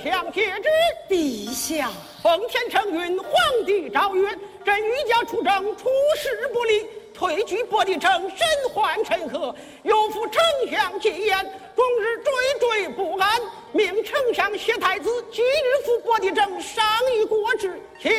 相接旨。 陛下， 奉天承运，皇帝诏曰：朕御驾出征，出师不利，退居伯帝城，身患陈河，有负丞相进言，终日惴惴不安，命丞相谢太子即日赴伯帝城，上